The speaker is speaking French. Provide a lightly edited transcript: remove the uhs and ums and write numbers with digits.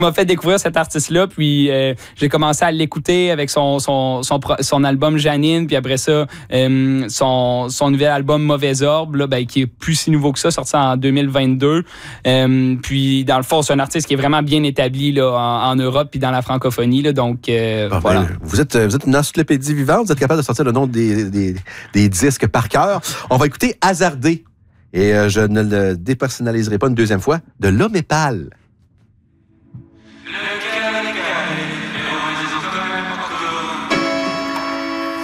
m'a fait découvrir cet artiste-là, puis j'ai commencé à l'écouter avec son album Janine, puis après ça, son nouvel album Mauvais Orbe, là, qui est plus si nouveau que ça, sorti en 2022. Puis dans le fond, c'est un artiste qui est vraiment bien établi là, en Europe puis dans la francophonie. Là, donc, voilà. Vous êtes une encyclopédie vivante, vous êtes capable de sortir le nom des disques par cœur. On va écouter Hasardé, et je ne le dépersonnaliserai pas une deuxième fois, de L'Homme Épale.